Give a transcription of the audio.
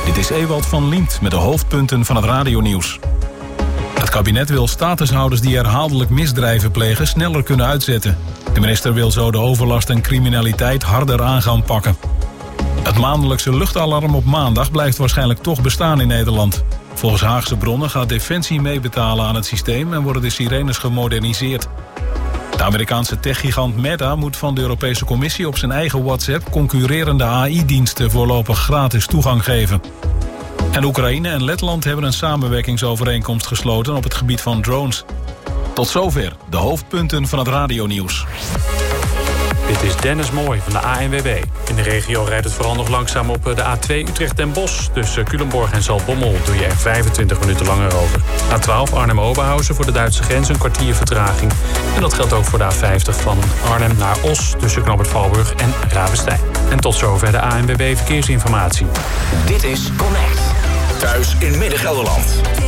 Dit is Ewald van Liemt met de hoofdpunten van het radionieuws. Het kabinet wil statushouders die herhaaldelijk misdrijven plegen sneller kunnen uitzetten. De minister wil zo de overlast en criminaliteit harder aan gaan pakken. Het maandelijkse luchtalarm op maandag blijft waarschijnlijk toch bestaan in Nederland. Volgens Haagse bronnen gaat Defensie meebetalen aan het systeem en worden de sirenes gemoderniseerd. De Amerikaanse techgigant Meta moet van de Europese Commissie op zijn eigen WhatsApp concurrerende AI-diensten voorlopig gratis toegang geven. En Oekraïne en Letland hebben een samenwerkingsovereenkomst gesloten op het gebied van drones. Tot zover de hoofdpunten van het radionieuws. Dit is Dennis Mooij van de ANWB. In de regio rijdt het vooral nog langzaam op de A2 Utrecht-Den Bosch. Tussen Culemborg en Zaltbommel doe je er 25 minuten langer over. A12 Arnhem-Oberhausen voor de Duitse grens een kwartier vertraging. En dat geldt ook voor de A50 van Arnhem naar Os tussen Knoopert Valburg en Ravenstein. En tot zover de ANWB Verkeersinformatie. Dit is Connect. Thuis in Midden-Gelderland.